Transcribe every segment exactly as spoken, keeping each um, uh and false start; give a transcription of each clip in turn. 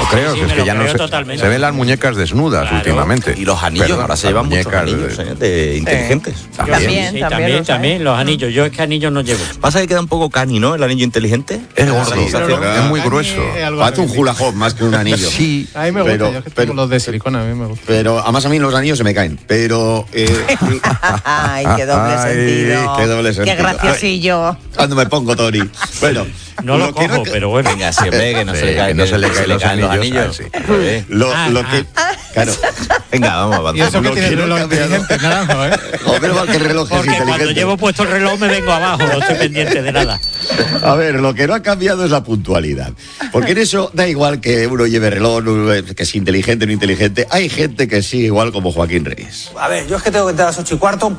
creo, sí, que es que ya no se, totalmente. se ven las muñecas desnudas claro. últimamente. Y los anillos, Perdón, ahora se llevan muchos anillos de, de inteligentes. Sí. También, también, sí, también, también, también los anillos. Yo es que anillos no llevo. Pasa que queda un poco cani, ¿no? El anillo inteligente. Es gordo, sí, es muy grueso. Parece un hula hoop más que un anillo. Sí. A mí me gusta, pero, yo que tengo los de silicona, a mí me gusta. Pero además a mí los anillos se me caen. Pero... Eh, Ay, qué doble Ay, sentido. Qué doble sentido. Qué graciosillo. Cuando me pongo Tony. Bueno... No lo, lo cojo, no, pero bueno. Venga, siempre que no sí, se le caen, no se le caen los, los anillos. anillos. Sí. Lo, ah, lo que... Ah. Claro. Venga, vamos a avanzar. Y eso que tiene el reloj inteligente, naranjo, ¿eh? Joder, mal que el reloj Porque es inteligente. cuando llevo puesto el reloj me vengo abajo, no estoy pendiente de nada. A ver, lo que no ha cambiado es la puntualidad. Porque en eso da igual que uno lleve reloj, que es inteligente o no inteligente. Hay gente que sí, igual como Joaquín Reyes. A ver, yo es que tengo que entrar a las ocho y cuarto...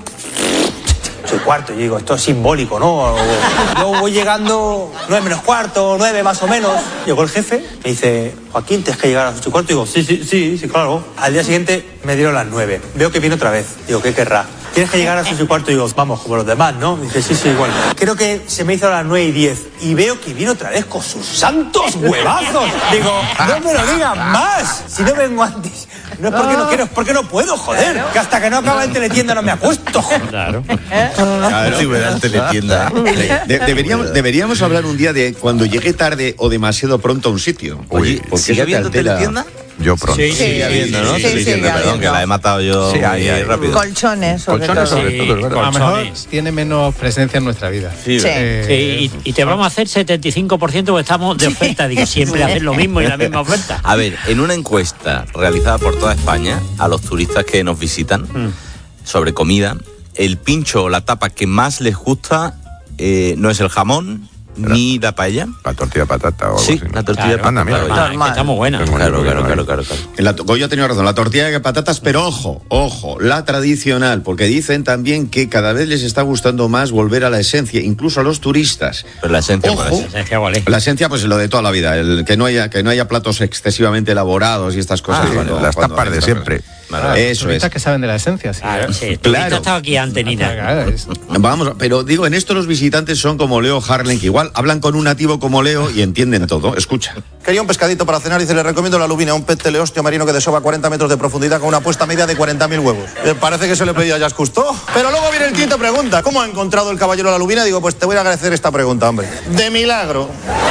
ocho y cuarto, yo digo, esto es simbólico, ¿no? Yo voy llegando nueve menos cuarto, nueve más o menos. Llegó el jefe, me dice, Joaquín, tienes que llegar a las ocho y cuarto. Y digo, sí, sí, sí, sí, claro. Al día siguiente me dieron las nueve. Veo que viene otra vez. Digo, ¿qué querrá? Tienes que llegar a las ocho y cuarto. Y digo, vamos, como los demás, ¿no? Me dice, sí, sí, igual. Creo que se me hizo a las nueve y diez. Y veo que viene otra vez con sus santos huevazos. Digo, no me lo digas más. Si no vengo antes. No es porque no quiero, es porque no puedo, joder. Claro. Que hasta que no acaba el teletienda no me acuesto. Claro. Claro, si me da el teletienda. De, deberíamos, deberíamos hablar un día de cuando llegué tarde o demasiado pronto a un sitio. Oye, ¿por qué habiendo teletienda? Yo pronto. Sí, sí, sigue habiendo, ¿no? Sí, sí, sí, perdón, habiendo. que la he matado yo sí, ahí, ahí, rápido. Colchones, sobre Colchones, todo. sobre todo, es verdad. A lo mejor tiene menos presencia en nuestra vida. Sí, sí. Eh, sí y, y te vamos a hacer setenta y cinco por ciento porque estamos de oferta. Digo, siempre hacen lo mismo y la misma oferta. A ver, en una encuesta realizada por toda España a los turistas que nos visitan mm. sobre comida, el pincho o la tapa que más les gusta eh, no es el jamón ni la paella. La tortilla de patata o algo sí, así. la tortilla claro, de patata. Claro, claro, está muy buena. Claro, claro, claro, claro, claro. La, Goyo ha tenido razón, la tortilla de patatas, pero ojo, ojo, la tradicional, porque dicen también que cada vez les está gustando más volver a la esencia, incluso a los turistas. Pero la esencia, ojo, la esencia, ¿cuál es? La esencia, pues lo de toda la vida, el que no haya, que no haya platos excesivamente elaborados y estas cosas. Ah, cuando, las cuando tapas de siempre. Claro, eso turistas es. que saben de la esencia, sí. Claro, sí. Claro. Estaba aquí antes, Nina. Claro, es... Vamos, pero digo, en esto los visitantes son como Leo Harlem, que igual hablan con un nativo como Leo y entienden todo. Escucha. Quería un pescadito para cenar y se le recomiendo la lubina, un pez teleostio marino que desova cuarenta metros de profundidad con una puesta media de cuarenta mil huevos. Eh, parece que se le pedía a Jacques Cousteau. Pero luego viene el quinto pregunta. ¿Cómo ha encontrado el caballero la lubina? Digo, pues te voy a agradecer esta pregunta, hombre. De milagro.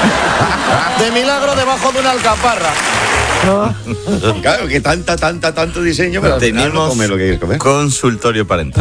De milagro debajo de una alcaparra. Claro, que tanta, tanta, tanto diseño, pero tenemos no come lo que quieres comer. Consultorio parental.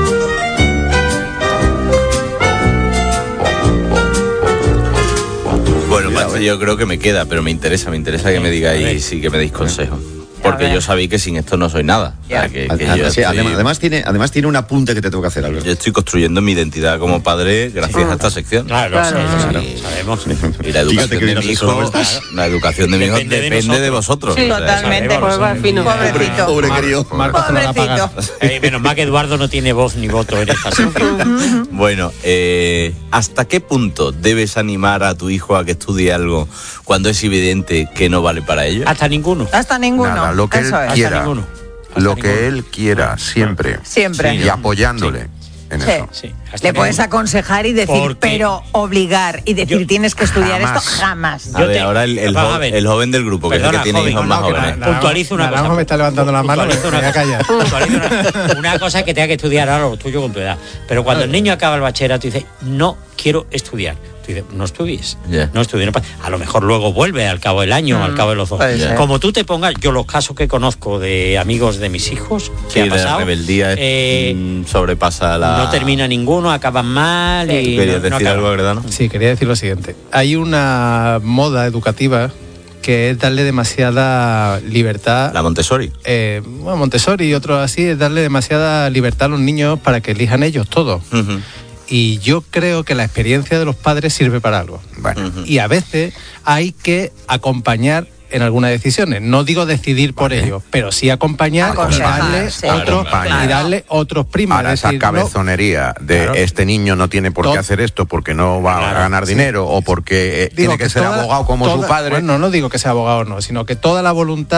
Bueno, Pachi, yo creo que me queda, pero me interesa, me interesa que me digáis y que me deis consejos. Porque yo sabéis que sin esto no soy nada. O sea, que, que además, yo sí, estoy, además, además, tiene, además tiene un apunte que te tengo que hacer, Alberto. Yo estoy construyendo mi identidad como padre gracias sí. a esta sección. Claro, claro, sí, claro. Sí, sabemos. Y la educación de mi hijo, la educación de mi hijo depende, depende de, de vosotros. Sí, totalmente. Pobrecito. Pobre querido. Pobrecito. Eh, menos mal que Eduardo no tiene voz ni voto en esta sección. Bueno, eh, ¿hasta qué punto debes animar a tu hijo a que estudie algo cuando es evidente que no vale para ello? Hasta ninguno. Hasta ninguno. Nada, lo que Eso él es. quiera. Hasta ninguno. Hasta Lo ninguno. que él quiera, siempre. Siempre. Y apoyándole Sí. en Sí. eso. Sí, Le puedes aconsejar y decir, Porque pero obligar y decir, yo, tienes que estudiar jamás. esto, jamás. A Yo ver, te- ahora el, el, Vamos a jo- ver. el joven del grupo, que Perdona, es el que tiene joven, hijos no, más no, que jóvenes. na- Puntualizo una Naranjo cosa. me está levantando la mano, Puntualizo me voy a callar. Puntualizo una, una cosa es que tenga que estudiar ahora lo tuyo con tu edad. Pero cuando el niño acaba el bachillerato y dice, no quiero estudiar. Tú dices, no estudies, Yeah. no estudies. No pasa. A lo mejor luego vuelve al cabo del año, Mm, al cabo de los dos. puede ser. Como tú te pongas, yo los casos que conozco de amigos de mis hijos, que Sí, ha pasado, la rebeldía es, eh, mm, sobrepasa la... no termina ninguno, acaban mal y ¿Querías no, no decir acaban. algo, Verdano? Sí, quería decir lo siguiente. Hay una moda educativa que es darle demasiada libertad. La Montessori. Eh, bueno, Montessori y otros así, es darle demasiada libertad a los niños para que elijan ellos todo. Uh-huh. Y yo creo que la experiencia de los padres sirve para algo. Bueno, Uh-huh. Y a veces hay que acompañar en algunas decisiones. No digo decidir por ellos, pero sí acompañar y Aconsejar, darle, sí. otros, Acompañar. y darle otros primos. ahora Es esa decir, no- cabezonería de Claro. este niño no tiene por qué Todo- hacer esto porque no va Claro, a ganar sí. dinero o porque eh, Digo tiene que, ser toda- abogado como toda- su padre. Bueno, no digo que sea abogado, no, sino que toda la voluntad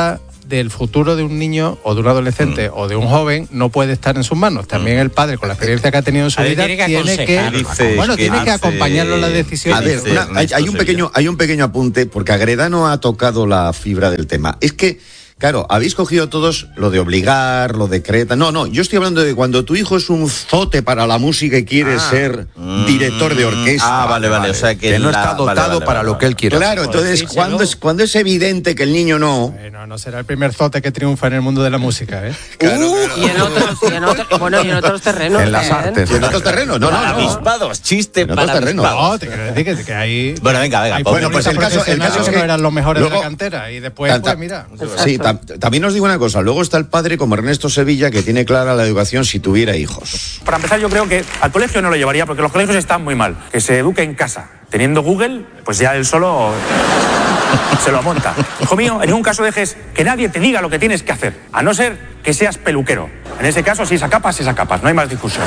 del futuro de un niño o de un adolescente mm. o de un joven no puede estar en sus manos. También mm. el padre, con la experiencia que ha tenido en su vida, tiene que, tiene que, dice, bueno, que tiene hace, que acompañarlo en las decisiones. A ver, una, hay, hay, un pequeño, hay un pequeño apunte, porque Agredano ha tocado la fibra del tema. Es que, claro, habéis cogido todos lo de obligar, lo de creta. No, no, yo estoy hablando de cuando tu hijo es un zote para la música y quiere ah. ser director de orquesta. Ah, vale, vale. O sea, que, que no la, está dotado vale, vale, para vale, lo que él quiere. Claro, entonces, cuando es, cuando es evidente que el niño no... Bueno, no será el primer zote que triunfa en el mundo de la música, ¿eh? Claro, uh, claro. Y en otros, y en otros, bueno, y en otros terrenos. En las artes. Y en otros terrenos, no, no, no. Avispados, chiste En para otros terrenos. avispados. No, te quiero decir que, que hay... Bueno, venga, venga. Hay Bueno, pues el caso, el caso es que que no eran los mejores luego, de la cantera. Y después, ta, ta, pues mira... Sí, ta, también os digo una cosa. Luego está el padre como Ernesto Sevilla, que tiene clara la educación si tuviera hijos. Para empezar, yo creo que al colegio no lo llevaría porque los colegios están muy mal. Que se eduque en casa. Teniendo Google, pues ya él solo se lo monta. Hijo mío, en ningún caso dejes que nadie te diga lo que tienes que hacer, a no ser que seas peluquero. En ese caso, si es a capas, es a capas, no hay más discusión.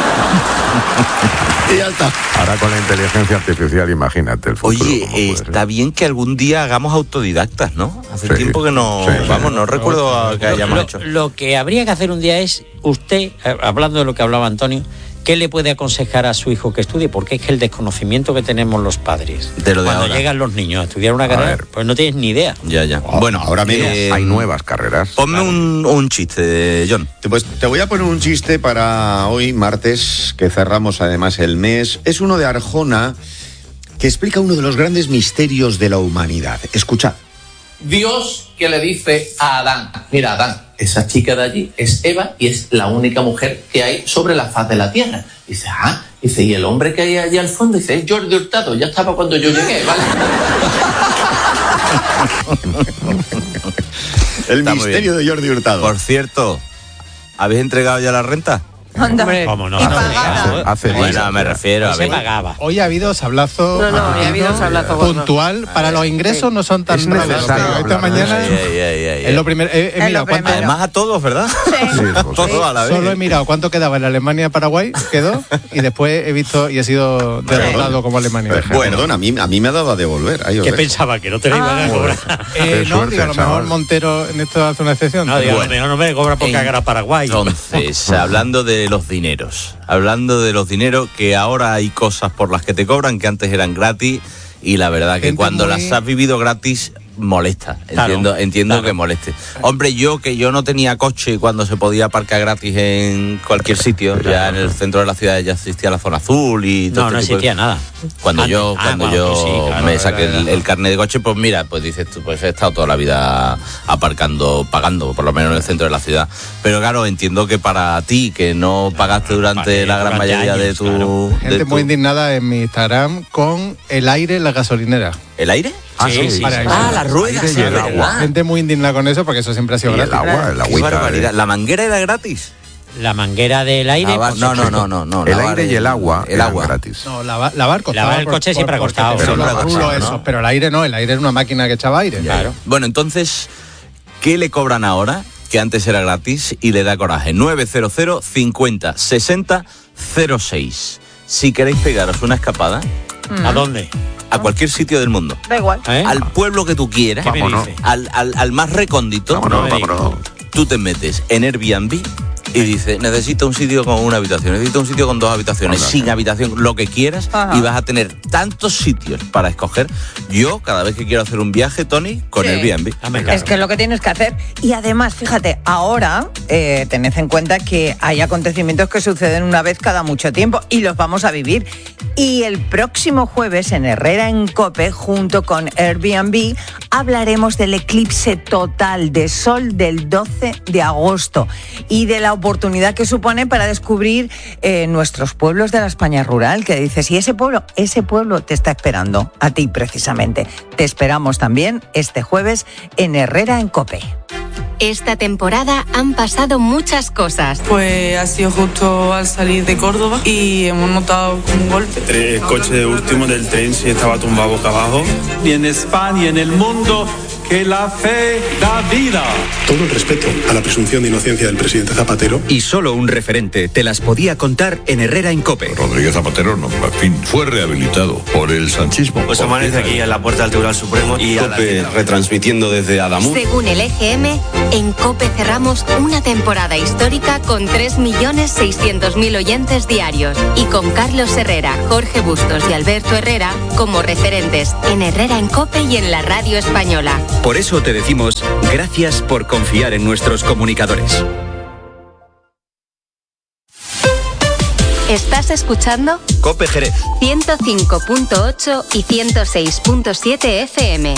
Y ya está. Ahora con la inteligencia artificial, imagínate el futuro. Oye, eh, está bien que algún día hagamos autodidactas, ¿no? Hace Sí, tiempo que no... sí, vamos, sí. no recuerdo Lo- que hayamos lo, hecho. Lo que habría que hacer un día es, usted, eh, hablando de lo que hablaba Antonio, ¿qué le puede aconsejar a su hijo que estudie? Porque es que el desconocimiento que tenemos los padres, De lo de cuando ahora. llegan los niños a estudiar una carrera, ver. pues no tienes ni idea. Ya, ya. Oh, bueno, ahora menos. eh, Hay nuevas carreras. Ponme un, un chiste, John. Pues te voy a poner un chiste para hoy, martes, que cerramos además el mes. Es uno de Arjona que explica uno de los grandes misterios de la humanidad. Escuchad. Dios que le dice a Adán, mira Adán, esa chica de allí es Eva y es la única mujer que hay sobre la faz de la tierra. Dice, ah, dice, y el hombre que hay allí al fondo, dice, es Jordi Hurtado, ya estaba cuando yo llegué, ¿vale? El Está muy misterio de Jordi Hurtado. Por cierto, ¿habéis entregado ya la renta? Anda. Hombre, ¿Cómo no? y No, pagada. Hace, hace Bueno, días. me refiero a Se ver. pagaba. Hoy ha habido sablazo No, no, hoy ha habido sablazo gordo. puntual. Para los ingresos no son tan Es raros, necesario pero esta hablar de mañana Ay, ay, ay, ay, es lo primero. He, he Es mirado lo cuánto, primero. Además a todos, ¿verdad? Sí. Sí, pues, Todo a la vez. solo he mirado cuánto quedaba en Alemania Paraguay, quedó, y después he visto y he sido derrotado como Alemania. Bueno, perdón, a mí, a mí me ha dado a devolver. Ahí os ¿Qué dejo. pensaba? ¿Que no te lo iban a cobrar? Eh, Qué no, suerte, digo, a lo mejor chaval. Montero en esto hace una excepción. No, digo, Bueno. a lo mejor no me cobra por En- cagar a Paraguay. Entonces, hablando de los dineros, hablando de los dineros, que ahora hay cosas por las que te cobran que antes eran gratis y la verdad que Gente cuando muy- las has vivido gratis molesta, Claro, entiendo, entiendo claro. que moleste. Hombre, yo que yo no tenía coche cuando se podía aparcar gratis en cualquier sitio, ya en el centro de la ciudad ya existía la zona azul y todo No, no este tipo de- existía nada. Cuando Antes. yo, Ah, cuando bueno, yo pues sí, claro, me era- saqué el, era- el carnet de coche, pues mira, pues dices tú, pues he estado toda la vida aparcando, pagando, por lo menos en el centro de la ciudad. Pero claro, entiendo que para ti, que no pagaste durante pagué la gran durante mayoría de años, tu, claro. de Gente tu- muy indignada en mi Instagram con el aire en la gasolinera. ¿El aire? Ah, Sí, sí, sí, Para sí. eso. Ah, las ruedas, Aire y sí, el ¿verdad? agua. Gente muy indignada con eso porque eso siempre ha sido Y el gratis. agua, el Qué agüita. barbaridad. de- ¿La manguera era gratis? La manguera del aire. Lavar- pues, no, no, no, no, no. El lavar aire y el agua El eran agua. gratis. No, lava- lavar costaba. Lavar el por- coche por- siempre ha porque costado. te Pero son no los ha rulos costado, esos, ¿no? pero el aire no, el aire era una máquina que echaba aire. Ya, ya. Bueno, entonces, ¿qué le cobran ahora? Que antes era gratis y le da coraje. nueve cero cero cincuenta sesenta cero seis. Si queréis pegaros una escapada ¿A dónde? a cualquier sitio del mundo, Da igual. ¿Eh? al pueblo que tú quieras, ¿Qué me Vámonos. dice? al, al, al más recóndito, Vámonos, no me vámonos. tú te metes en Airbnb y dices, necesito un sitio con una habitación, necesito un sitio con dos habitaciones, Anda. sin habitación, lo que quieras, Ajá. y vas a tener tantos sitios para escoger. Yo, cada vez que quiero hacer un viaje, Tony, con Sí. Airbnb. Dame claro. Es que es lo que tienes que hacer. Y además, fíjate, ahora eh, tened en cuenta que hay acontecimientos que suceden una vez cada mucho tiempo y los vamos a vivir. Y el próximo jueves en Herrera en COPE, junto con Airbnb, hablaremos del eclipse total de sol del doce de agosto y de la oportunidad que supone para descubrir eh, nuestros pueblos de la España rural, que dices, y ese pueblo, ese pueblo te está esperando, a ti precisamente. Te esperamos también este jueves en Herrera en COPE. Esta temporada han pasado muchas cosas. Pues ha sido justo al salir de Córdoba y hemos notado un golpe. El coche último del tren sí estaba tumbado boca abajo. Y en España, en el mundo, que la fe da vida. Todo el respeto a la presunción de inocencia del presidente Zapatero. Y solo un referente te las podía contar en Herrera en COPE. Rodríguez Zapatero, no, en fin, fue rehabilitado por el sanchismo. Pues amanece aquí en la puerta del Tribunal Supremo y COPE retransmitiendo desde Adamuz. Según el E G M, en COPE cerramos una temporada histórica con tres millones seiscientos mil oyentes diarios y con Carlos Herrera, Jorge Bustos y Alberto Herrera como referentes en Herrera en COPE y en la radio española. Por eso te decimos gracias por confiar en nuestros comunicadores. ¿Estás escuchando? COPE Jerez. ciento cinco punto ocho y ciento seis punto siete F M.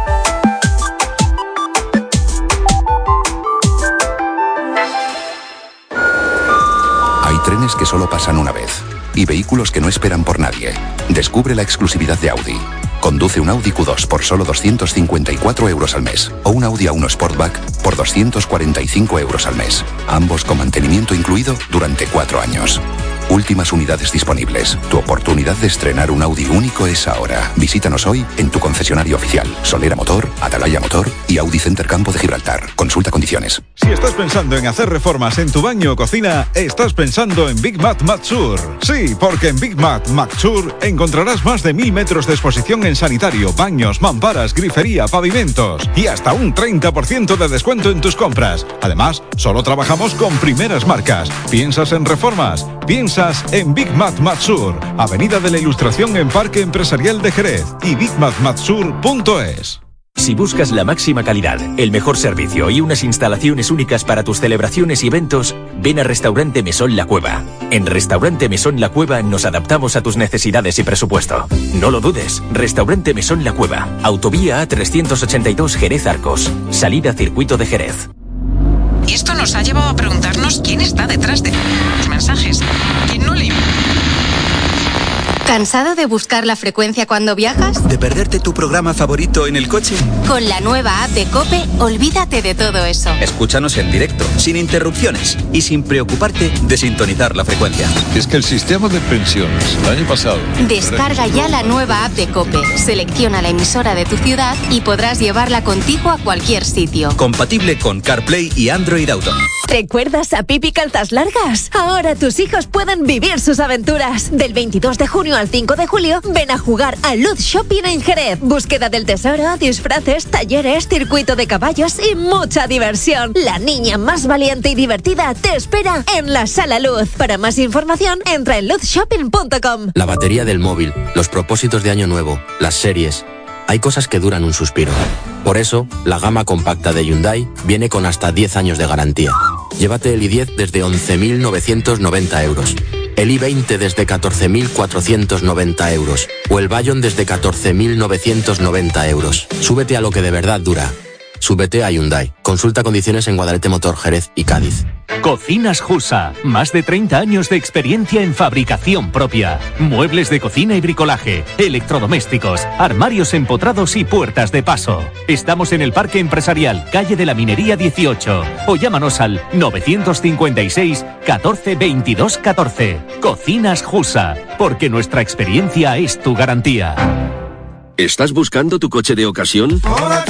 Hay trenes que solo pasan una vez y vehículos que no esperan por nadie. Descubre la exclusividad de Audi. Conduce un Audi Q dos por solo doscientos cincuenta y cuatro euros al mes o un Audi A uno Sportback por doscientos cuarenta y cinco euros al mes. Ambos con mantenimiento incluido durante cuatro años. Últimas unidades disponibles. Tu oportunidad de estrenar un Audi único es ahora. Visítanos hoy en tu concesionario oficial. Solera Motor, Atalaya Motor y Audi Center Campo de Gibraltar. Consulta condiciones. Si estás pensando en hacer reformas en tu baño o cocina, estás pensando en Big Mat Matsur. Sí, porque en Big Mat Matsur encontrarás más de mil metros de exposición en sanitario, baños, mamparas, grifería, pavimentos y hasta un treinta por ciento de descuento en tus compras. Además, solo trabajamos con primeras marcas. ¿Piensas en reformas? Piensa en Big Mat Matsur, Avenida de la Ilustración en Parque Empresarial de Jerez y big mat matsur punto es. Si buscas la máxima calidad, el mejor servicio y unas instalaciones únicas para tus celebraciones y eventos, ven a Restaurante Mesón La Cueva. En Restaurante Mesón La Cueva nos adaptamos a tus necesidades y presupuesto. No lo dudes, Restaurante Mesón La Cueva, Autovía A trescientos ochenta y dos Jerez Arcos, salida Circuito de Jerez. Y esto nos ha llevado a preguntarnos quién está detrás de los mensajes. ¿Quién no le... ¿Cansado de buscar la frecuencia cuando viajas? ¿De perderte tu programa favorito en el coche? Con la nueva app de COPE, olvídate de todo eso. Escúchanos en directo, sin interrupciones y sin preocuparte de sintonizar la frecuencia. Es que el sistema de pensiones el año pasado... Descarga ya la nueva app de COPE, selecciona la emisora de tu ciudad y podrás llevarla contigo a cualquier sitio. Compatible con CarPlay y Android Auto. ¿Recuerdas a Pipi Calzas Largas? Ahora tus hijos pueden vivir sus aventuras. Del veintidós de junio al cinco de julio, ven a jugar a Luz Shopping en Jerez. Búsqueda del tesoro, disfraces, talleres, circuito de caballos y mucha diversión. La niña más valiente y divertida te espera en la Sala Luz. Para más información, entra en luz shopping punto com. La batería del móvil, los propósitos de año nuevo, las series... Hay cosas que duran un suspiro. Por eso, la gama compacta de Hyundai viene con hasta diez años de garantía. Llévate el i diez desde once mil novecientos noventa euros, el i veinte desde catorce mil cuatrocientos noventa euros o el Bayon desde catorce mil novecientos noventa euros. Súbete a lo que de verdad dura. Súbete a Hyundai. Consulta condiciones en Guadalete Motor, Jerez y Cádiz. Cocinas Jusa. Más de treinta años de experiencia en fabricación propia. Muebles de cocina y bricolaje, electrodomésticos, armarios empotrados y puertas de paso. Estamos en el Parque Empresarial, calle de la Minería dieciocho. O llámanos al novecientos cincuenta y seis, catorce, veintidós, catorce. Cocinas Jusa. Porque nuestra experiencia es tu garantía. ¿Estás buscando tu coche de ocasión?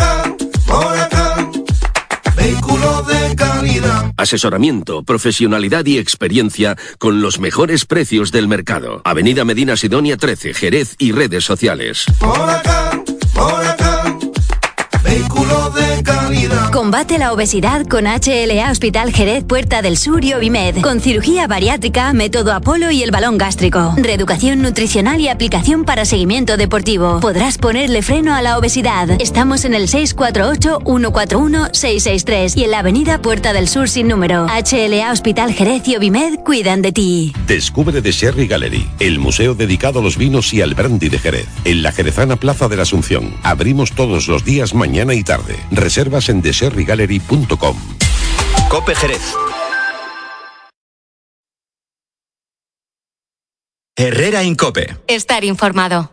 Vehículo de calidad. Asesoramiento, profesionalidad y experiencia con los mejores precios del mercado. Avenida Medina Sidonia trece, Jerez y redes sociales. Por acá, por acá. Vehículo de calidad. Combate la obesidad con H L A Hospital Jerez Puerta del Sur y Ovimed. Con cirugía bariátrica, método Apolo y el balón gástrico. Reeducación nutricional y aplicación para seguimiento deportivo. Podrás ponerle freno a la obesidad. Estamos en el seis cuatro ocho, uno cuatro uno, seis seis tres y en la avenida Puerta del Sur sin número. H L A Hospital Jerez y Ovimed cuidan de ti. Descubre The Sherry Gallery, el museo dedicado a los vinos y al brandy de Jerez. En la jerezana Plaza de la Asunción. Abrimos todos los días mañana y tarde. Reservas en the sherry gallery punto com. COPE Jerez. Herrera en COPE. Estar informado.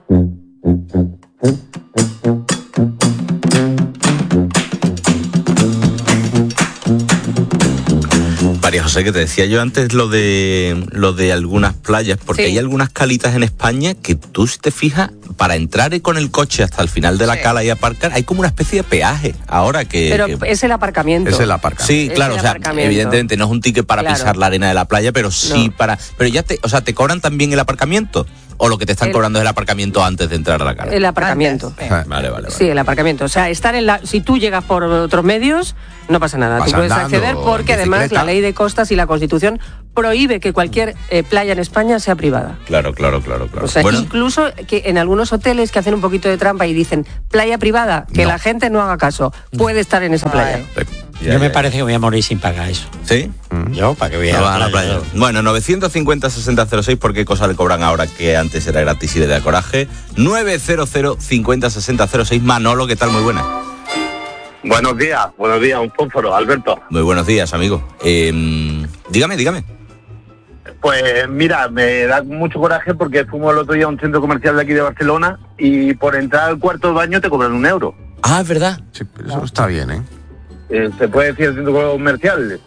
Varias José, que te decía yo antes lo de lo de algunas playas, porque Sí. hay algunas calitas en España que tú, si te fijas, para entrar con el coche hasta el final de la Sí. cala y aparcar, hay como una especie de peaje ahora que... Pero que- es el aparcamiento. Es el aparcamiento. Sí, Es claro, el o sea, aparcamiento. evidentemente no es un ticket para Claro. pisar la arena de la playa, pero sí No. para... Pero ya te, o sea, ¿te cobran también el aparcamiento? ¿O lo que te están El- cobrando es el aparcamiento antes de entrar a la cala? El aparcamiento. Antes, sí. Vale, vale, vale. Sí, el aparcamiento. O sea, estar en la. Si tú llegas por otros medios, no pasa nada. Vas Tú puedes andando, acceder porque en además bicicleta. la ley de costas y la Constitución prohíbe que cualquier eh, playa en España sea privada. Claro, claro, claro, claro. O sea, Bueno, incluso que en algunos hoteles que hacen un poquito de trampa y dicen playa privada, que No. la gente no haga caso, puede estar en esa playa. ya, Yo me ya, parece que voy a morir sin pagar eso. ¿sí? Yo, para que vea No vas a la playa. Bueno, novecientos cincuenta sesenta cero seis, ¿por qué cosa le cobran ahora que antes era gratis y le da coraje? novecientos cincuenta sesenta cero seis. Manolo, ¿qué tal? Muy buena. Buenos días, buenos días, un fósforo, Alberto. Muy buenos días, amigo. Eh, dígame, dígame. Pues mira, me da mucho coraje porque fuimos el otro día a un centro comercial de aquí de Barcelona y por entrar al cuarto de baño te cobran un euro. Ah, es verdad. Sí, eso está bien, ¿eh? Eh, ¿Se puede decir el centro comercial?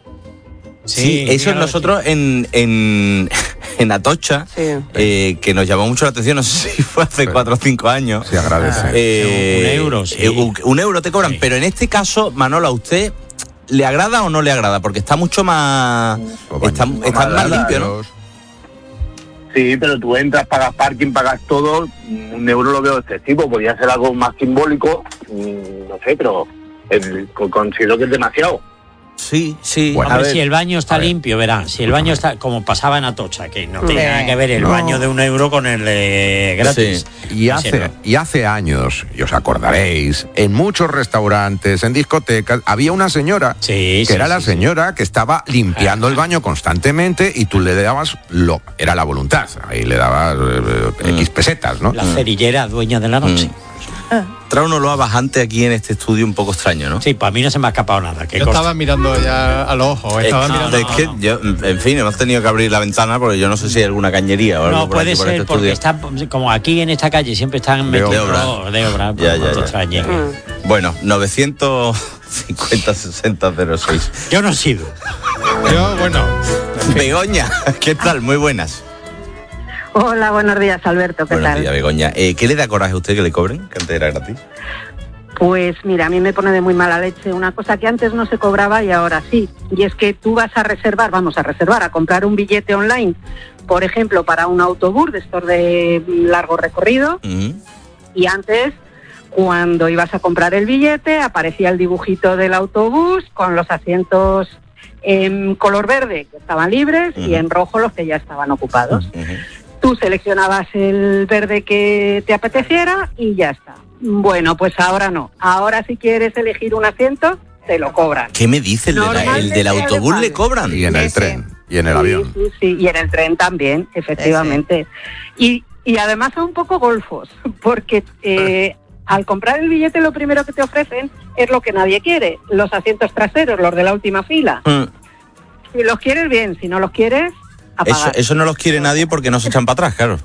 Sí, eso dígalo, nosotros en, en, en Atocha, Sí. eh, que nos llamó mucho la atención, no sé si fue hace cuatro o cinco años. Se agradece. Eh, Un euro, sí. eh, un, un euro te cobran, Sí. pero en este caso, Manolo, ¿a usted le agrada o no le agrada? Porque está mucho más... Los Está, baños está más más limpio, ¿no? limpios. Sí, pero tú entras, pagas parking, pagas todo, un euro lo veo excesivo, podría ser algo más simbólico, mm, no sé, pero eh, considero que es demasiado. Sí, sí. Bueno, a Hombre, ver, si el baño está a ver. limpio, verán, si el baño está como pasaba en Atocha, que no tiene Sí. nada que ver el No. baño de un euro con el de gratis. Y Ese hace, no. y hace años, y os acordaréis, en muchos restaurantes, en discotecas, había una señora Sí, que sí, era sí, la sí. señora que estaba limpiando el baño constantemente y tú le dabas lo era la voluntad, ahí le dabas eh, eh, X pesetas, ¿no? La cerillera dueña de la noche. trae un olor a bajante aquí en este estudio un poco extraño, ¿no? Sí, para mí no se me ha escapado nada. Yo estaba mirando ya a los ojos. Estaba es, mirando es que yo, en fin, hemos tenido que abrir la ventana porque yo no sé si hay alguna cañería o algo No, por puede aquí, por ser este porque estudio. está, como aquí en esta calle siempre están De metidos obra. de obra, Ya, pues, ya, no te ya. extrañe. Bueno, novecientos cincuenta sesenta cero seis. Yo no he sido. Yo, bueno. Begoña, ¿qué tal? Muy buenas. Hola, buenos días, Alberto, ¿qué Buenos tal? días, Begoña. Eh, ¿Qué le da coraje a usted que le cobren? Que antes era gratis. Pues mira, a mí me pone de muy mala leche una cosa que antes no se cobraba y ahora sí. Y es que tú vas a reservar, vamos a reservar, a comprar un billete online, por ejemplo, para un autobús de estos de largo recorrido. Mm. Y antes, cuando ibas a comprar el billete, aparecía el dibujito del autobús con los asientos en color verde que estaban libres y en rojo los que ya estaban ocupados. Tú seleccionabas el verde que te apeteciera y ya está. Bueno, pues ahora no. Ahora si quieres elegir un asiento, te lo cobran. ¿Qué me dice? ¿El, de la- el del autobús le cobran? Y en el tren, y en el Sí, avión. Sí, sí, y en el tren también, efectivamente. Y, y además son un poco golfos, porque eh, al comprar el billete lo primero que te ofrecen es lo que nadie quiere, los asientos traseros, los de la última fila. Mm. Si los quieres, bien, si no los quieres, a Eso, pagar. eso no los quiere nadie porque no se echan para atrás, claro.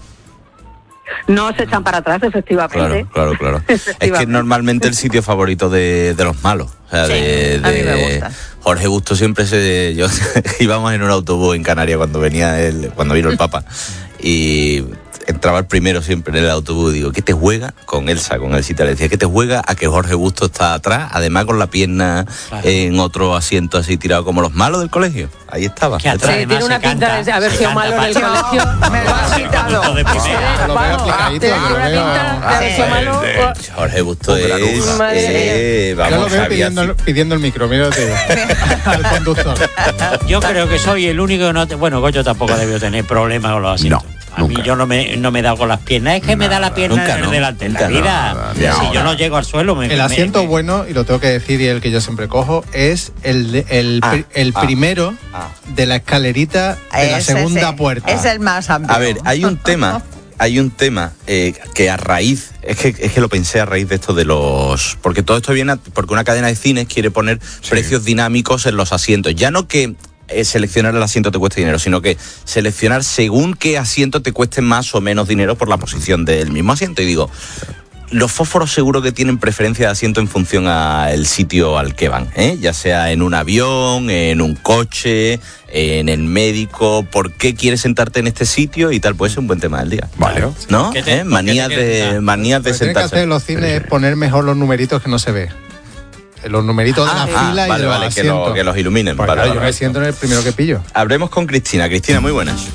No se echan para atrás, efectivamente. Claro, claro, claro. Es que es normalmente el sitio favorito de, de los malos. O sea, de, a mí me de- gusta. Jorge Busto siempre se... Yo, íbamos en un autobús en Canarias cuando venía el, cuando vino el Papa y entraba el primero siempre en el autobús. Digo, ¿qué te juega? Con Elsa, con Elsita, le decía, ¿qué te juega a que Jorge Busto está atrás? Además con la pierna en otro asiento así tirado como los malos del colegio. Ahí estaba. Sí, detrás. tiene una pinta de haber sido malo en el colegio. Me lo has quitado. Lo veo aplicadito, Tiene lo una veo- pinta de haber sido malo. Jorge Busto es... Madre eh, Yo lo vamos, veo Javier, pidiendo, el- pidiendo el micro, mira, te digo. Al conductor. Yo creo que soy el único que no... Te, bueno, Goyo tampoco debió tener problemas con los asientos. A mí yo no me, no me he dado con las piernas. Es que me da la pierna nunca en el no, delante. En la nunca no, vida, nada, si no, yo no. no llego al suelo, me... El me- asiento bueno, y lo tengo que decir, y el que yo siempre cojo, es el, de- el, Ah, pri- el ah, primero de la escalerita de la Ese, segunda ese, puerta. Es el más amplio. A ver, hay un tema, hay un tema eh, que a raíz, es que, es que lo pensé a raíz de esto de los... Porque todo esto viene a- porque una cadena de cines quiere poner precios dinámicos en los asientos. Ya no que eh, seleccionar el asiento te cueste dinero, sino que seleccionar según qué asiento te cueste más o menos dinero por la posición del mismo asiento. Y digo, los fósforos seguro que tienen preferencia de asiento en función al sitio al que van, ¿eh? Ya sea en un avión, en un coche, en el médico. ¿Por qué quieres sentarte en este sitio? Y tal, puede ser un buen tema del día. Vale. ¿No? ¿Qué te- ¿Eh? Manías qué te- de, manías de Lo que tienen que sentarse. hacer en los cines es poner mejor los numeritos que no se ve. Los numeritos de la Ah, fila y vale, de los vale, que, lo- asientos. que los iluminen. Pues Vale, claro, vale, yo me vale. siento en el primero que pillo. Hablemos con Cristina. Cristina, muy buenas.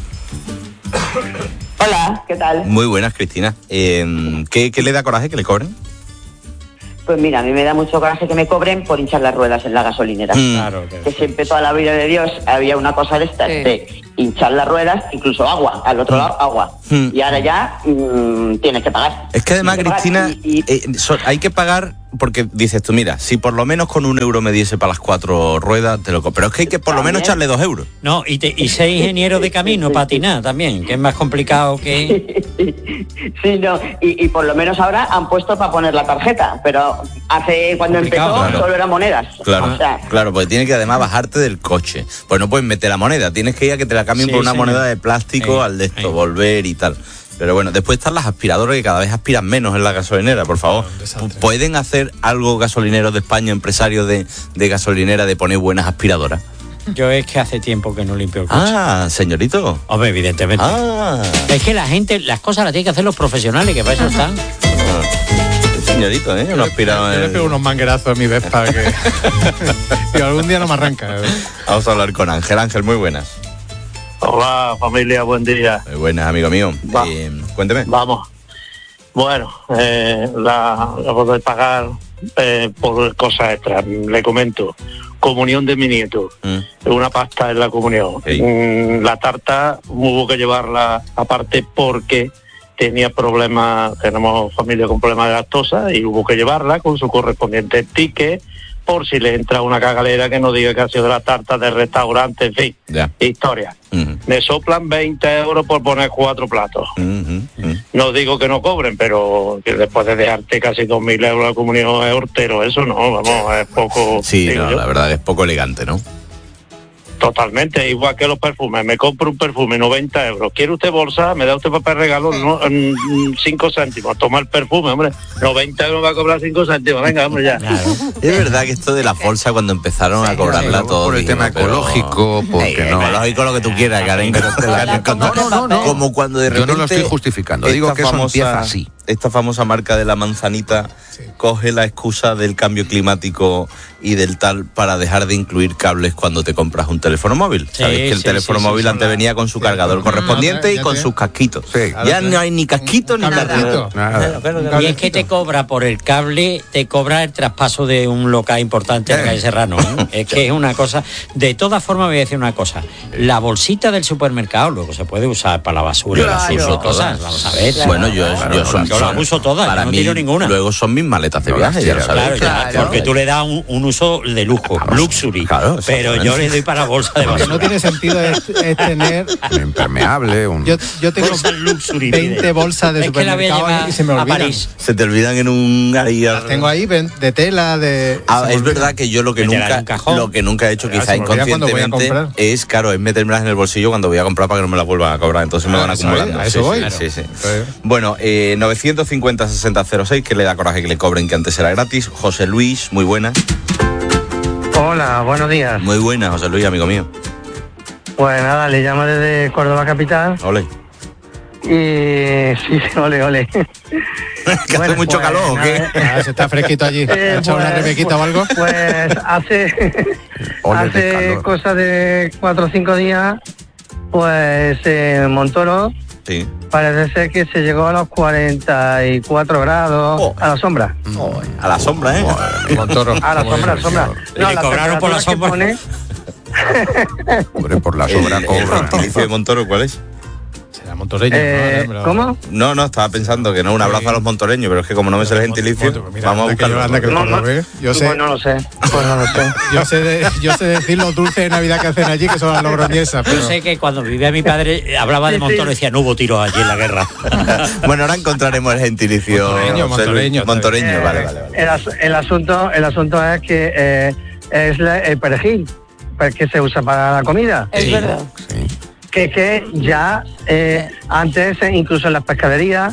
Hola, ¿qué tal? Muy buenas, Cristina. Eh, ¿qué, ¿Qué le da coraje que le cobren? Pues mira, a mí me da mucho coraje que me cobren por hinchar las ruedas en la gasolinera. Mm. Claro, que siempre toda la vida de Dios había una cosa de estas, de hinchar las ruedas, incluso agua, al otro lado agua. Mm. Y ahora ya mmm, tienes que pagar. Es que además, Tienes que pagar Cristina, eh, so- hay que pagar porque dices tú, mira, si por lo menos con un euro me diese para las cuatro ruedas, te lo compro. Pero es que hay que por lo menos echarle dos euros. No, y, te, y ser ingeniero de camino, patinar también, que es más complicado que... Sí, no, y, y por lo menos ahora han puesto para poner la tarjeta, pero hace cuando Complicado, empezó claro. solo eran monedas. Claro, O sea, claro, porque tienes que además bajarte del coche. Pues no puedes meter la moneda, tienes que ir a que te la cambien Sí, por una señor. moneda de plástico Sí, al de esto, volver y tal. Pero bueno, después están las aspiradoras que cada vez aspiran menos en la gasolinera, por favor. ¿Pueden hacer algo gasolineros de España, empresarios de, de gasolinera, de poner buenas aspiradoras? Yo es que hace tiempo que no limpio el coche. Ah, señorito. Hombre, evidentemente. Ah. Es que la gente, las cosas las tienen que hacer los profesionales, que para eso están. Señorito, ¿eh? No aspirado Yo le en- pego unos manguerazos a mi Vespa que... Digo, algún día no me arranca. Vamos a hablar con Ángel. Ángel, muy buenas. Hola familia, buen día. Muy buenas, amigo mío. Va. Eh, cuénteme. Vamos. Bueno, eh, la, la voy a pagar eh, por cosas extras. Le comento. Comunión de mi nieto. Una pasta en la comunión. Mm, la tarta hubo que llevarla aparte porque tenía problemas, tenemos familia con problemas de lactosa y hubo que llevarla con su correspondiente ticket por si le entra una cagalera que no diga que ha sido de la tarta del restaurante, en fin, Ya. historia. Me soplan veinte euros por poner cuatro platos. No digo que no cobren, pero que después de dejarte casi dos mil euros la comunión es hortero, eso no, vamos, es poco... Sí, digo no, yo. la verdad es poco elegante, ¿no? Totalmente, igual que los perfumes. Me compro un perfume, noventa euros. ¿Quiere usted bolsa? Me da usted papel regalo, no, mm, cinco céntimos. Toma el perfume, hombre. noventa euros va a cobrar cinco céntimos. Venga, hombre, ya. Es verdad que esto de la bolsa cuando empezaron a cobrarla sí, todo... por el tema ecológico, porque no- Ecológico lo que tú quieras, Karen. pero te la- No, no, no, no. Como cuando de Yo repente... no lo estoy justificando, digo esta que eso empieza así. Esta famosa marca de la manzanita coge la excusa del cambio climático y del tal para dejar de incluir cables cuando te compras un teléfono móvil. Sí, Sabéis que el sí, teléfono sí, sí, móvil son antes la- venía con su cargador correspondiente Ya y te- con ya te- sus casquitos. Ahora Ya te- no hay ni casquito ni cargador. Y es que te cobra por el cable, te cobra el traspaso de un local importante en la calle Serrano. ¿eh? Es que es una cosa. De todas formas, voy a decir una cosa. La bolsita del supermercado luego se puede usar para la basura, Yo las las uso cosas. todas. Vamos a ver. Bueno, yo, yo, son, yo las uso todas, para yo no mí, tiro ninguna. Luego son mis maletas de viaje, ya lo sabéis. Claro, ya, porque tú le das un, un uso de lujo, luxury. pero yo le doy para bolsa de Lo que basura. no tiene sentido es, es tener... Un impermeable, un... Yo, yo tengo Bolsa luxury, veinte pide. bolsas de Es que la voy a supermercado llevar y se me a olvidan. París. Se te olvidan en un... Ahí, Las tengo ahí ven- de tela, de... Ah, se me es olvidan. verdad que yo lo que Meterla en nunca un cajón. lo que nunca he hecho, Ya, quizá se me olvida cuando voy a inconscientemente, comprar. es claro, es metérmelas en el bolsillo cuando voy a comprar para que no me las vuelvan a cobrar. Entonces me Ah, van eso acumulando. voy, a eso Sí, voy. sí, sí, sí. Bueno, eh, novecientos cincuenta sesenta cero seis, que le da coraje que le cobren, que antes era gratis. José Luis, muy buena. Hola, buenos días. Muy buena, José Luis, amigo mío. Pues nada, le llamo desde Córdoba Capital. Ole. Y sí, sí, ole, ole. Que hace mucho pues, calor, ¿o qué? nada, Ah, se está fresquito allí. Eh, ¿Ha echado una pues- rebequita o algo? Pues hace, Oles de hace calor. cosa de cuatro o cinco días, pues eh, Montoro Sí. parece ser que se llegó a los cuarenta y cuatro grados a la sombra. A la sombra, ¿eh? Montoro. A la sombra, a la sombra. Y le cobraron por la temperatura que sombra. pone- Hombre, por la sobra El, el cobra. gentilicio de Montoro, ¿cuál es? Será montoreño. Eh, ¿no? ¿Cómo? No, no, estaba pensando que no, un abrazo a los montoreños, pero es que como no me sé el gentilicio, vamos a anda que yo- buscarlo. anda que lo probé. Yo sé, Pues no lo sé, pues no lo sé. yo sé, de- yo sé decir los dulces de Navidad que hacen allí, que son las logroñesas. Yo Pero... sé que cuando vivía mi padre eh, hablaba de Sí, sí. Montoro y decía, no hubo tiros allí en la guerra. Bueno, ahora encontraremos el gentilicio. Montoreño, José Luis. montoreño, Montoreño, Eh, vale, vale, vale. El, as- el asunto, el asunto es que eh, es la- el perejil, pues, que se usa para la comida. Es Sí. verdad. Que que ya eh, antes, eh, incluso en las pescaderías,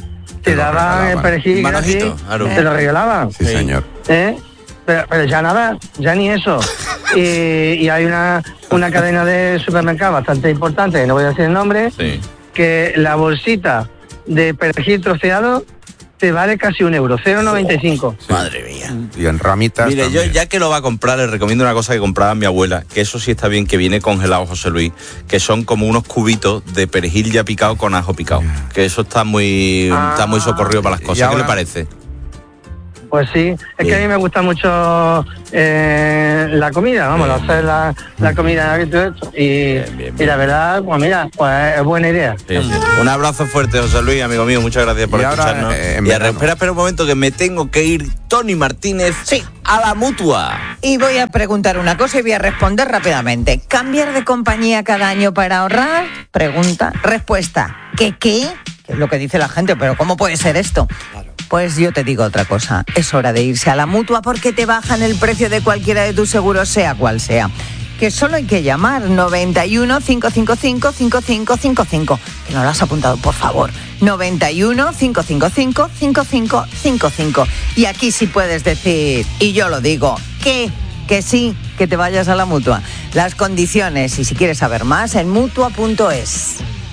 te daban el perejil gratis, te lo regalaban. Sí, señor. ¿Eh? Pero, pero ya nada, ya ni eso. Y, y hay una, una cadena de supermercados bastante importante, no voy a decir el nombre, Sí. que la bolsita de perejil troceado te vale casi un euro, cero coma noventa y cinco. Madre mía. Y en ramitas Mire, yo también. ya que lo va a comprar, le recomiendo una cosa que compraba mi abuela, que eso sí está bien, que viene congelado, José Luis, que son como unos cubitos de perejil ya picado con ajo picado. Que eso está muy, Ah. está muy socorrido para las ¿Y cosas. ¿Qué ahora? le parece? Pues sí, es que a mí me gusta mucho eh, la comida, vamos, hacer la, la comida y todo esto. Y, y la verdad, pues mira, pues es buena idea. Sí, sí. Un abrazo fuerte, José Luis, amigo mío, muchas gracias por Y ahora, escucharnos. eh, en y ahora, verano. espera, espera un momento que me tengo que ir, Tony Martínez, a la Mutua. Y voy a preguntar una cosa y voy a responder rápidamente. ¿Cambiar de compañía cada año para ahorrar? Pregunta. Respuesta. ¿Qué qué? Que es lo que dice la gente, pero ¿cómo puede ser esto? Pues yo te digo otra cosa. Es hora de irse a la Mutua porque te bajan el precio de cualquiera de tus seguros, sea cual sea. Que solo hay que llamar noventa y uno, cinco cinco cinco, cinco cinco cinco cinco. Que no lo has apuntado, por favor. noventa y uno, cinco cinco cinco, cinco cinco cinco cinco. Y aquí sí puedes decir, y yo lo digo, que, que sí, que te vayas a la Mutua. Las condiciones, y si quieres saber más, en mutua punto es.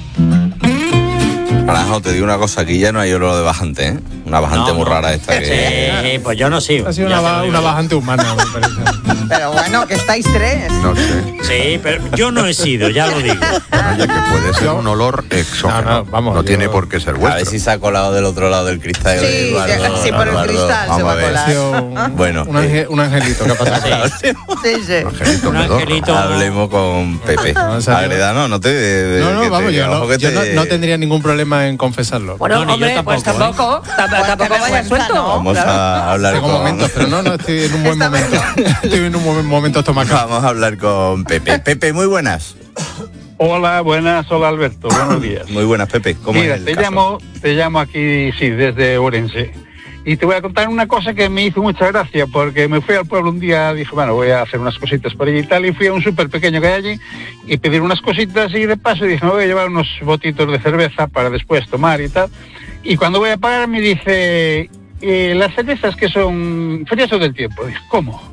Naranjo, te digo una cosa, aquí ya no hay oro de bajante, ¿eh? Una bajante No, muy no. rara esta que... Sí, pues yo no sigo. Ha sido Ya una, te lo ba- digo una yo. bajante humana, me parece. Pero bueno, que estáis tres. No sé. Sí, pero yo no he sido, ya lo digo. Oye, que puede ser un olor exógeno. No, no, vamos, No yo- tiene por qué ser A ver vuestro. si se ha colado del otro lado del cristal. Sí, Eduardo, sí, por el Eduardo, cristal se vamos va a ver. colar. Ha sido un, Bueno, un, ángel- un angelito que ha pasado. Sí, sí. Angelito Un pedorro. angelito. Hablemos con Pepe. No, en serio. Agreda, no, no te... No, no, que vamos, te- yo, ojo no, que yo no, te- no tendría ningún problema en confesarlo. Bueno, No, ni yo hombre, pues tampoco, tampoco, tam- Pues tampoco qué vaya vergüenza, suelto. ¿no? Vamos Claro. a hablar Tengo con... momentos, pero no, no estoy en un buen Esta momento. Estoy en un buen momento estomacal. Vamos a hablar con Pepe. Pepe, muy buenas. Hola, buenas, hola Alberto, buenos días. Muy buenas, Pepe. ¿Cómo Mira, es el te caso? llamo, te llamo aquí, sí, desde Orense. Y te voy a contar una cosa que me hizo mucha gracia, porque me fui al pueblo un día, dije, bueno, voy a hacer unas cositas por allí y tal, y fui a un súper pequeño que hay allí, y pedir unas cositas, y de paso dije, me voy a llevar unos botitos de cerveza para después tomar y tal. Y cuando voy a pagar me dice, eh, las cervezas que son frías o del tiempo. Dije, ¿cómo?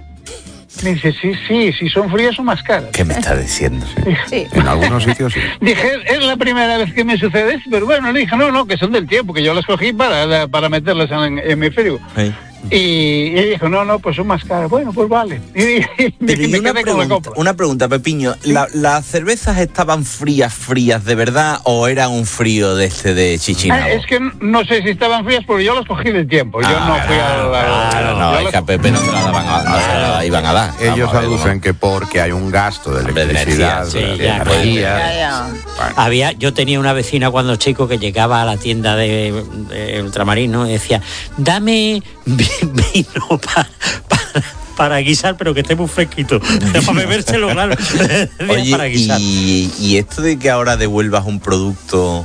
Me dice, sí, sí, si son frías son más caras. ¿Qué me estás diciendo? Sí. En algunos sitios sí. Dije, es la primera vez que me sucede esto, pero bueno, le dije, no, no, que son del tiempo, que yo las cogí para, para meterlas en, en mi frigo. Sí. Y, y ella dijo, no, no, pues son más caras. Bueno, pues vale. Y, y- y Pero y me una quedé con la pregunta, copa. una pregunta, Pepiño. ¿La- ¿Las cervezas estaban frías, frías de verdad o era un frío de este de Chichinabo? Ah, es que no sé si estaban frías porque yo las cogí del tiempo. Yo Ah, no fui claro, a la... claro, no, yo es las- que a Pepe no se la, daban a- no se la iban a dar. Ellos Vamos a ver, aducen ¿no? que porque hay un gasto de Hombre, de electricidad, energía, sí, de ya, energía. Ya, ya. Había, yo tenía una vecina cuando chico que llegaba a la tienda de, de Ultramarino y decía, dame vi- vino pa- pa- para guisar, pero que esté muy fresquito. Para bebérselo, claro. Decía, Oye, para guisar. y, y esto de que ahora devuelvas un producto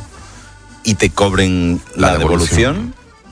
y te cobren la, La devolución.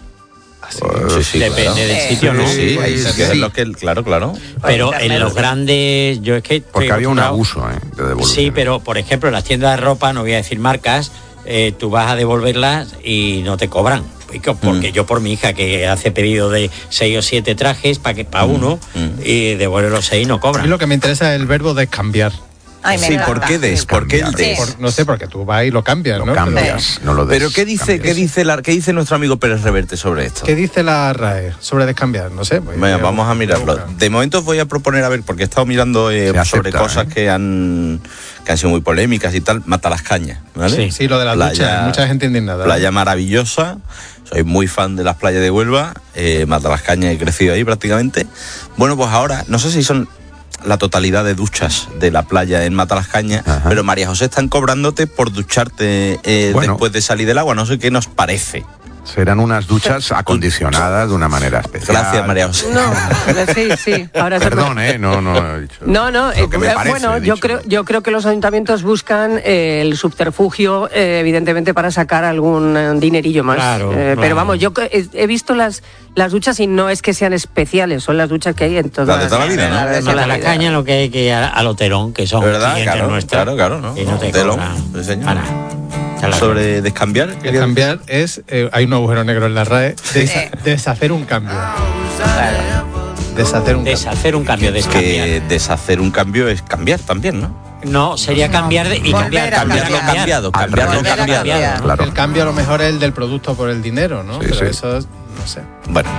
Pues, Sí, sí, Depende claro. del sitio, ¿no? Sí, ahí sí que es Sí. lo que, claro, claro. Pero en los grandes, yo es que... Porque estoy había un acostumbrado- abuso, ¿eh? De devolución. Sí, pero por ejemplo, en las tiendas de ropa, no voy a decir marcas, eh, tú vas a devolverlas y no te cobran. Porque Mm. yo por mi hija que hace pedido de seis o siete trajes para que para uno Mm. y devuelve los seis y no A mí cobran. lo que me interesa es el verbo descambiar. Ay, me Sí, encanta. ¿por qué des? ¿Por qué el des? Por- no sé, porque tú vas y lo cambias, Lo ¿no? Pero- cambias, no lo des. Pero ¿qué dice, qué dice la, qué dice nuestro amigo Pérez Reverte sobre esto? ¿Qué dice la R A E sobre descambiar? No sé. Pues, Venga, yo- vamos a mirarlo. buscar. De momento os voy a proponer, a ver, porque he estado mirando eh, Se sobre acepta, cosas ¿eh? que han que han sido muy polémicas y tal. Mata las cañas, ¿vale? Sí. Sí, lo de las Playa- duchas, mucha gente indignada. Playa maravillosa. Soy muy fan de las playas de Huelva. Eh, Mata las cañas, he crecido ahí prácticamente. Bueno, pues ahora, no sé si son la totalidad de duchas de la playa en Mata las Cañas, Ajá. pero María José están cobrándote por ducharte eh, Bueno. después de salir del agua. No sé qué nos parece. Serán unas duchas acondicionadas de una manera especial. Gracias, María José. No, sí, sí. Ahora se- Perdón, ¿eh? No, no he dicho. No, no, Lo que me eh, parece, bueno, he yo dicho. creo, yo creo que los ayuntamientos buscan eh, el subterfugio, eh, evidentemente, para sacar algún eh, dinerillo más. Claro, Eh, claro. Pero vamos, yo que- he, he visto las, las duchas y no es que sean especiales, son las duchas que hay en todas Las de toda la vida, ¿no? las de No, toda de la la vida. caña lo que hay que ir a- al hotelón, que son ¿Verdad? clientes Claro, nuestros. claro, claro, ¿no? Y no te Hotelón, cobran. sí, señor. Para. Sobre descambiar. Descambiar es, eh, hay un agujero negro en la R A E, desa- deshacer un cambio. Deshacer un Deshacer un cambio, Es que deshacer un cambio es cambiar también, ¿no? No, sería cambiar de, y Volver cambiar, a cambiar, Cambiarlo cambiar. cambiado, Al cambiarlo revés. cambiado. Cambiar. Claro. El cambio a lo mejor es el del producto por el dinero, ¿no? Sí, Pero sí. eso, es- no sé. Bueno.